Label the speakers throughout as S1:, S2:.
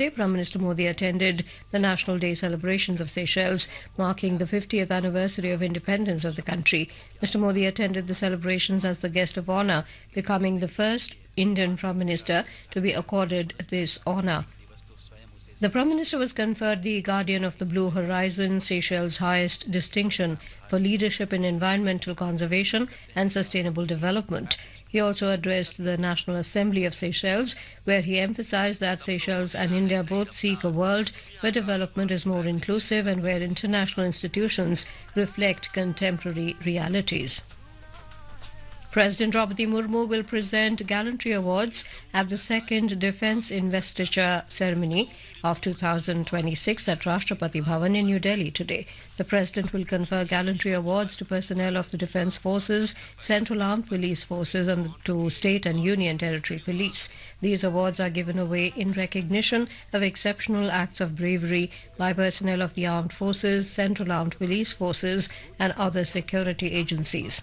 S1: Today, Prime Minister Modi attended the National Day celebrations of Seychelles, marking the 50th anniversary of independence of the country. Mr. Modi attended the celebrations as the guest of honor, becoming the first Indian Prime Minister to be accorded this honor. The Prime Minister was conferred the Guardian of the Blue Horizon, Seychelles' highest distinction for leadership in environmental conservation and sustainable development. He also addressed the National Assembly of Seychelles, where he emphasized that Seychelles and India both seek a world where development is more inclusive and where international institutions reflect contemporary realities. President Draupadi Murmu will present Gallantry Awards at the second Defence Investiture Ceremony of 2026 at Rashtrapati Bhavan in New Delhi today. The President will confer Gallantry Awards to personnel of the Defence Forces, Central Armed Police Forces and to State and Union Territory Police. These awards are given away in recognition of exceptional acts of bravery by personnel of the Armed Forces, Central Armed Police Forces and other security agencies.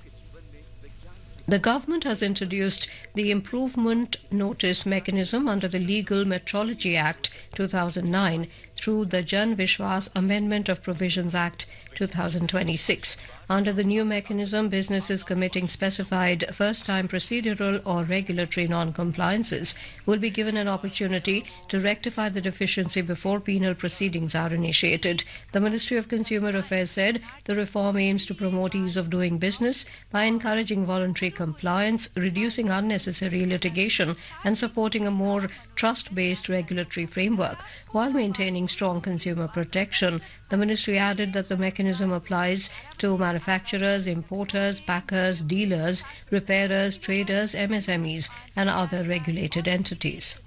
S1: The government has introduced the Improvement Notice mechanism under the Legal Metrology Act 2009 through the Jan Vishwas Amendment of Provisions Act 2026. Under the new mechanism, businesses committing specified first-time procedural or regulatory non-compliances will be given an opportunity to rectify the deficiency before penal proceedings are initiated. The Ministry of Consumer Affairs said the reform aims to promote ease of doing business by encouraging voluntary compliance, reducing unnecessary litigation and supporting a more trust-based regulatory framework while maintaining strong consumer protection. The ministry added that the mechanism applies to manufacturers, importers, packers, dealers, repairers, traders, MSMEs and other regulated entities.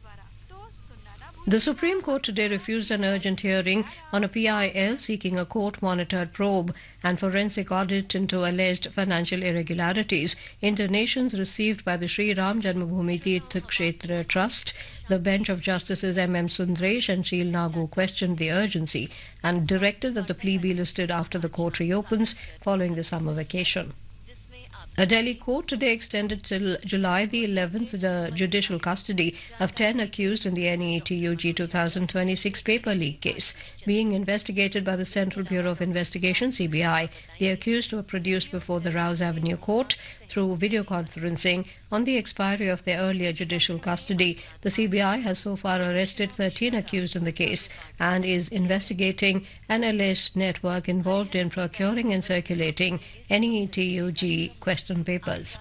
S1: The Supreme Court today refused an urgent hearing on a PIL seeking a court-monitored probe and forensic audit into alleged financial irregularities in donations received by the Sri Ram Janmabhoomi Tirth Kshetra Trust. The bench of Justices M.M. Sundresh and Sheel Nagu questioned the urgency and directed that the plea be listed after the court reopens following the summer vacation. A Delhi court today extended till July the 11th the judicial custody of 10 accused in the NETUG 2026 paper leak case. Being investigated by the Central Bureau of Investigation (CBI), the accused were produced before the Rouse Avenue Court through video conferencing on the expiry of their earlier judicial custody. The CBI has so far arrested 13 accused in the case and is investigating an alleged network involved in procuring and circulating NETUG question papers.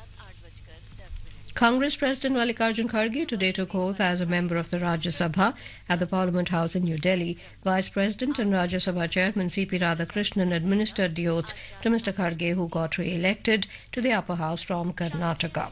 S1: Congress President Mallikarjun Kharge today took oath as a member of the Rajya Sabha at the Parliament House in New Delhi. Vice President and Rajya Sabha Chairman C.P. Radhakrishnan administered the oath to Mr. Kharge, who got re-elected to the upper house from Karnataka.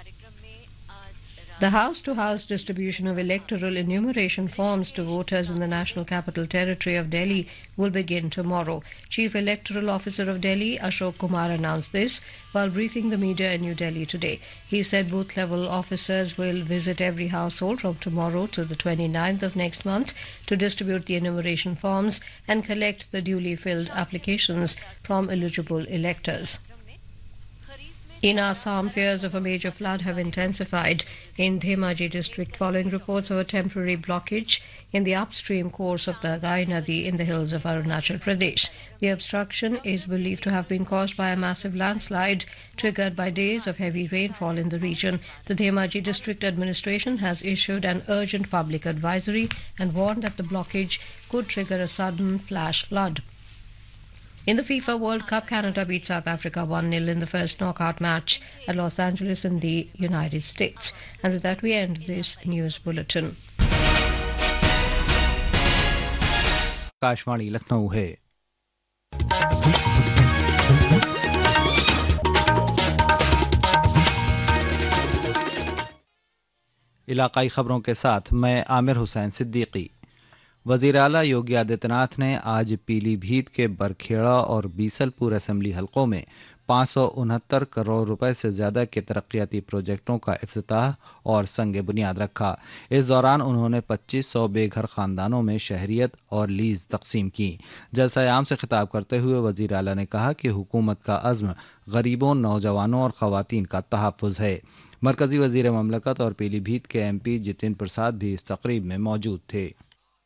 S1: The house-to-house distribution of electoral enumeration forms to voters in the National Capital Territory of Delhi will begin tomorrow. Chief Electoral Officer of Delhi, Ashok Kumar, announced this while briefing the media in New Delhi today. He said booth-level officers will visit every household from tomorrow to the 29th of next month to distribute the enumeration forms and collect the duly filled applications from eligible electors. In Assam, fears of a major flood have intensified in Dhemaji district following reports of a temporary blockage in the upstream course of the Gai Nadi in the hills of Arunachal Pradesh. The obstruction is believed to have been caused by a massive landslide triggered by days of heavy rainfall in the region. The Dhemaji district administration has issued an urgent public advisory and warned that the blockage could trigger a sudden flash flood. In the FIFA World Cup, Canada beat South Africa 1-0 in the first knockout match at Los Angeles in the United States. And with that, we end this news bulletin.
S2: Akashvani Lucknow है। इलाकाई खबरों के साथ मैं आमिर हुसैन सिद्दीकी। वजीर आला योगी आदित्यनाथ ने आज पीलीभीत के बरखेड़ा और बीसलपुर असेंबली हलकों में 569 करोड़ रुपए से ज्यादा के तरक्याती प्रोजेक्टों का इफ्तिताह और संग बुनियाद रखा। इस दौरान उन्होंने 2500 बेघर खानदानों में शहरियत और लीज तकसीम की। जलसा-ए-आम से खिताब करते हुए वजीर आला ने कहा कि हुकूमत का अज़्म गरीबों, नौजवानों और खवातीन का तहफ़्फ़ुज़ है। मरकजी वजीर ममलकत और पीलीभीत के MP जितिन प्रसाद भी इस तकरीब में मौजूद थे।